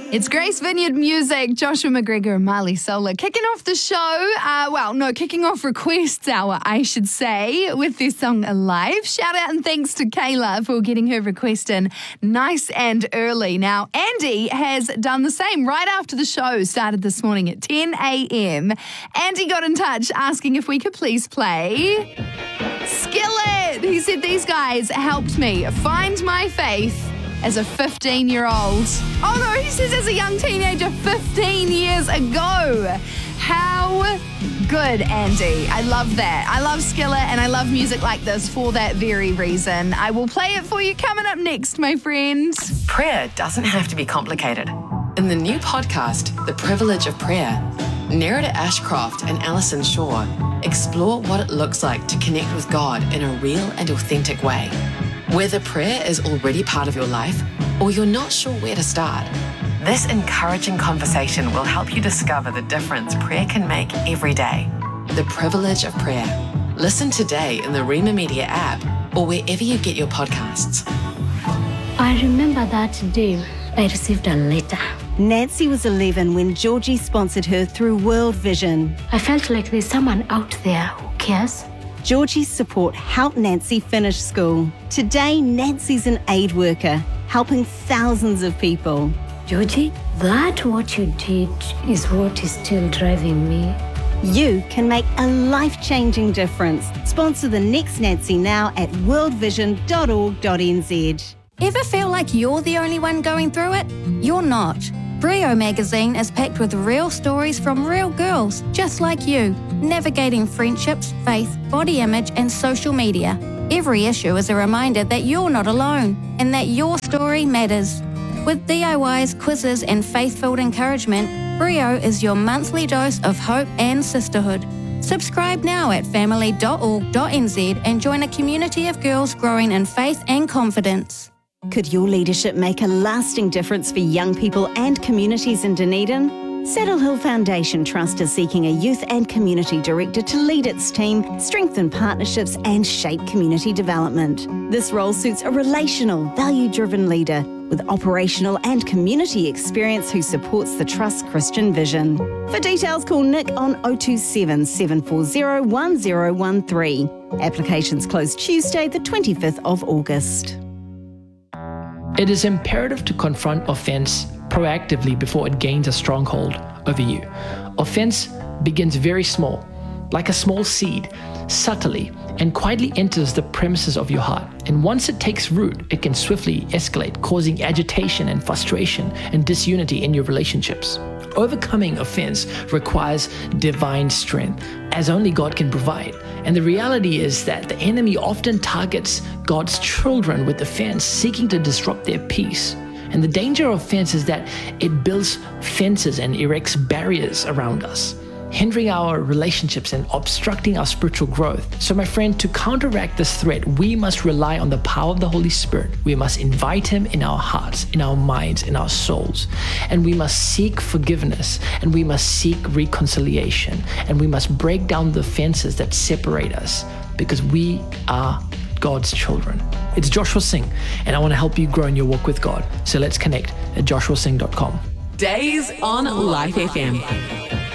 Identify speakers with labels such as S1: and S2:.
S1: It's Grace Vineyard Music, Joshua McGregor and Marley Solar kicking off the show, kicking off Requests Hour, I should say, with their song Alive. Shout out and thanks to Kayla for getting her request in nice and early. Now, Andy has done the same right after the show started this morning at 10 a.m. Andy got in touch asking if we could please play Skillet. He said these guys helped me find my faith as a 15-year-old. Oh no, he says as a young teenager 15 years ago. How good, Andy. I love that. I love Skillet and I love music like this for that very reason. I will play it for you coming up next, my friends.
S2: Prayer doesn't have to be complicated. In the new podcast, The Privilege of Prayer, Nerida Ashcroft and Alison Shaw explore what it looks like to connect with God in a real and authentic way. Whether prayer is already part of your life or you're not sure where to start, this encouraging conversation will help you discover the difference prayer can make every day. The Privilege of Prayer. Listen today in the Rima Media app or wherever you get your podcasts.
S3: I remember that day I received a letter.
S4: Nancy was 11 when Georgie sponsored her through World Vision.
S3: I felt like there's someone out there who cares.
S4: Georgie's support helped Nancy finish school. Today, Nancy's an aid worker, helping thousands of people.
S3: Georgie, that what you did is what is still driving me.
S4: You can make a life-changing difference. Sponsor the next Nancy now at worldvision.org.nz.
S5: Ever feel like you're the only one going through it? You're not. Brio magazine is packed with real stories from real girls just like you, navigating friendships, faith, body image, and social media. Every issue is a reminder that you're not alone and that your story matters. With DIYs, quizzes, and faith-filled encouragement, Brio is your monthly dose of hope and sisterhood. Subscribe now at family.org.nz and join a community of girls growing in faith and confidence.
S4: Could your leadership make a lasting difference for young people and communities in Dunedin? Saddle Hill Foundation Trust is seeking a youth and community director to lead its team, strengthen partnerships and shape community development. This role suits a relational, value-driven leader with operational and community experience who supports the Trust's Christian vision. For details, call Nick on 027 740 1013. Applications close Tuesday, the 25th of August.
S6: It is imperative to confront offense proactively before it gains a stronghold over you. Offense begins very small, like a small seed, subtly and quietly enters the premises of your heart. And once it takes root, it can swiftly escalate, causing agitation and frustration and disunity in your relationships. Overcoming offense requires divine strength, as only God can provide. And the reality is that the enemy often targets God's children with offense, seeking to disrupt their peace. And the danger of offense is that it builds fences and erects barriers around us, hindering our relationships and obstructing our spiritual growth. So my friend, to counteract this threat, we must rely on the power of the Holy Spirit. We must invite Him in our hearts, in our minds, in our souls. And we must seek forgiveness, and we must seek reconciliation, and we must break down the fences that separate us, because we are God's children. It's Joshua Singh, and I want to help you grow in your walk with God. So let's connect at joshuasingh.com.
S2: Days on Life FM.